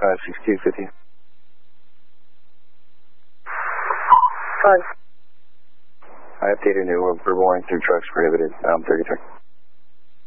6250. Fine. I updated new verbal warning through trucks prohibited, 33.